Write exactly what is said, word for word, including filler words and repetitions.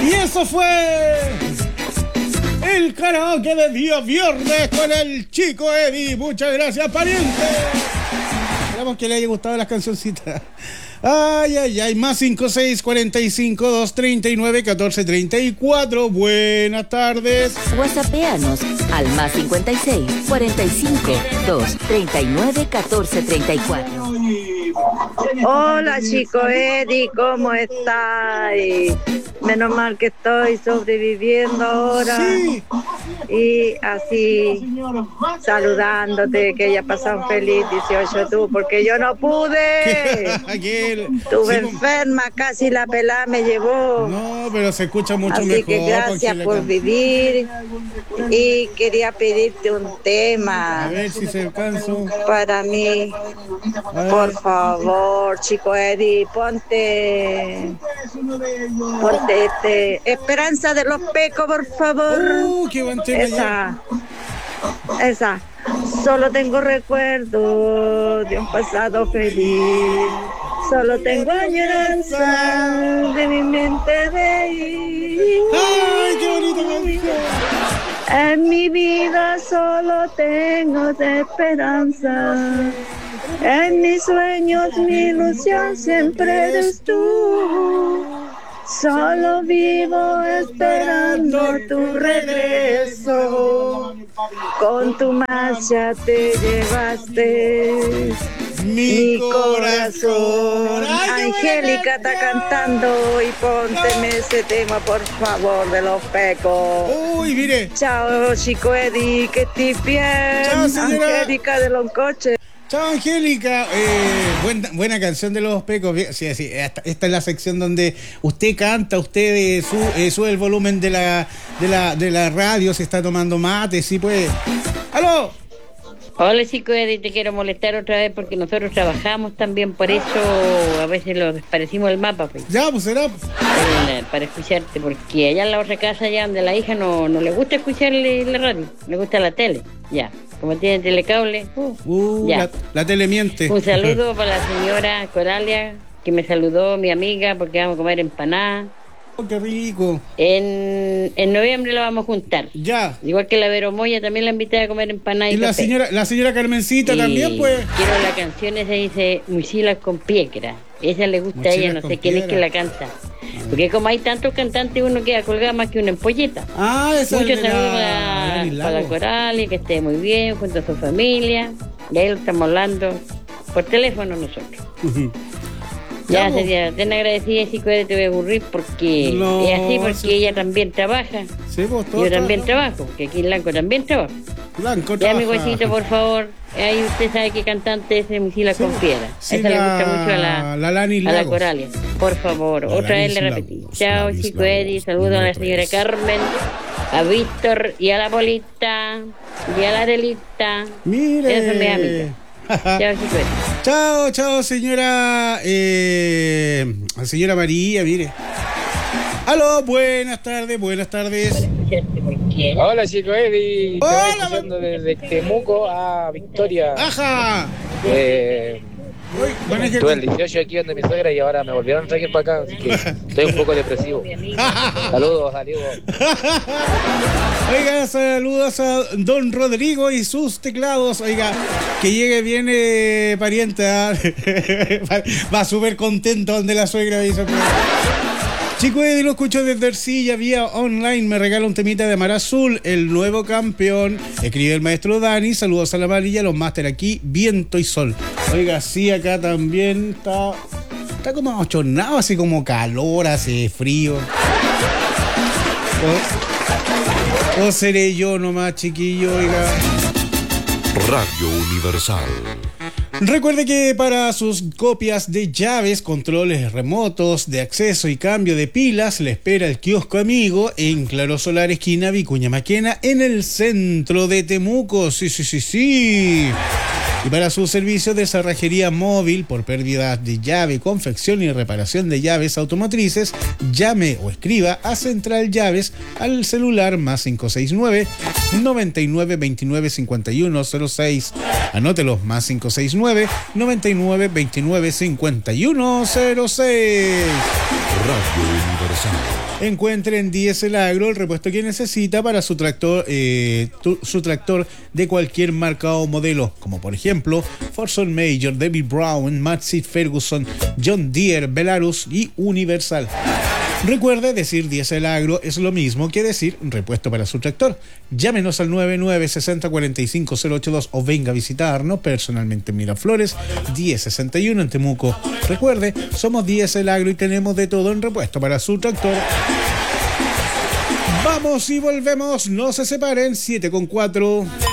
Y eso fue el karaoke de día viernes con el Chico Eddie. Muchas gracias, pariente. Esperamos que le haya gustado las cancioncitas. Ay, ay, ay, más cinco seis cuarenta y cinco dos treinta y nueve catorce treinta y cuatro. Buenas tardes. WhatsAppeanos al más cincuenta y seis cuarenta y cinco dos treinta y nueve catorce treinta y cuatro. Hola, Chico Eddie, ¿cómo estás? Menos mal que estoy sobreviviendo ahora. Sí. Y así saludándote, que haya pasado un feliz dieciocho tú, porque yo no pude. Estuve sí, enferma, casi la pelada me llevó. No, pero se escucha mucho así mejor. Así que gracias por vivir. Y quería pedirte un tema. A ver si se alcanzó. Para mí, por favor, Chico Eddie, ponte, ponte este, Esperanza de los Pecos, por favor. Uh, qué buen tema. Esa, ya. esa. Solo tengo recuerdos de un pasado feliz. Solo tengo añoranza de mi mente de ir. ¡Ay, qué bonita canción! En mi vida solo tengo esperanza. En mis sueños mi ilusión siempre eres tú. Solo vivo esperando tu regreso. Con tu marcha te llevaste mi corazón. Angélica está cantando y pónteme ese tema, por favor, de los Pecos. Uy, mire. Chao, Chico Eddie, que estés bien. Chao, señora. Angélica de Loncoche. Chao, Angélica. Eh, buena, buena canción de los Pecos. Sí, sí, esta, esta es la sección donde usted canta, usted eh, su, eh, sube el volumen de la, de la, de la radio, se está tomando mate, sí, pues. ¡Aló! Hola, Chico Eddie, te quiero molestar otra vez porque nosotros trabajamos también, por eso a veces lo desparecimos el mapa, pues. Ya, pues será. Para, para escucharte, porque allá en la otra casa, allá donde la hija no, no le gusta escucharle la radio, le gusta la tele, ya. Como tiene telecable, uh, uh, ya. La, la tele miente. Un saludo para la señora Coralia, que me saludó, mi amiga, porque vamos a comer empanada. Oh, qué rico. En, en noviembre la vamos a juntar. Ya. Igual que la Vero Moya, también la invité a comer empanada y, y la café. señora, la señora Carmencita y también, pues. Quiero la canción, esa dice Mochilas con Piedra. Esa le gusta Mochilas a ella, no sé quién piedra. Es que la canta. Porque como hay tantos cantantes, uno queda colgado más que una empolleta. Ah, esa Muchos es la, saludos para, para la Coralia, que esté muy bien, junto a su familia. Y ahí lo estamos hablando por teléfono nosotros. Uh-huh. Ya, ya sería tan agradecida, Chico, te voy a aburrir porque no, es así, porque sí. Ella también trabaja. Sí, vos, yo también trabajo, porque aquí en Blanco también trabajo. Blanco ya, trabaja. mi huesito, por favor. Ahí usted sabe qué cantante es de Mochilas sí, con Piedra. Sí, esa la, le gusta mucho a la, la, Lani a la Coralia. Por favor, la otra vez le repetí. Chao, Chico Eddie. Saludos a la señora Carmen, a Víctor y a la Polita y a la Delita. Mire. Esa es mi amiga. Chao, Chico Eddie. Chao, chao, señora. Eh, señora María, mire. Aló, buenas tardes, buenas tardes. Hola, Chico Eddie. Hola, estoy escuchando desde Temuco a Victoria. Ajá. Eh, bueno, es que estuve el dieciocho aquí donde mi suegra y ahora me volvieron a traer para acá, así que estoy un poco depresivo. Saludos, saludos. Oiga, saludos a don Rodrigo y sus teclados. Oiga, que llegue bien eh, pariente. ¿eh? Va súper contento donde la suegra hizo. Chico Eddie, lo escucho desde Ercilla vía online. Me regala un temita de Mar Azul, el nuevo campeón. Escribe el maestro Dani. Saludos a la amarilla, los máster aquí, viento y sol. Oiga, sí, acá también está. Está como ochornado, así como calor, hace frío. O, o seré yo nomás, chiquillo, oiga. Radio Universal. Recuerde que para sus copias de llaves, controles remotos de acceso y cambio de pilas, le espera el kiosco amigo en Claro Solar, esquina Vicuña Maquena, en el centro de Temuco. Sí, sí, sí, sí. Y para su servicio de cerrajería móvil por pérdidas de llave, confección y reparación de llaves automotrices, llame o escriba a Central Llaves al celular más cinco seis nueve, noventa y nueve, veintinueve, cincuenta y uno cero seis. Anótelos, más cinco seis nueve, noventa y nueve, veintinueve, cincuenta y uno cero seis. Radio Universal. Encuentre en Diesel Agro el repuesto que necesita para su tractor, eh, tu, su tractor de cualquier marca o modelo, como por ejemplo Forson Major, David Brown, Massey Ferguson, John Deere, Belarus y Universal. Recuerde, decir Diesel Agro es lo mismo que decir repuesto para su tractor. Llámenos al nueve nueve seis cero cuatro cinco cero ocho dos o venga a visitarnos personalmente en Miraflores, diez sesenta y uno en Temuco. Recuerde, somos Diesel Agro y tenemos de todo en repuesto para su tractor. Vamos y volvemos, no se separen, siete con cuatro.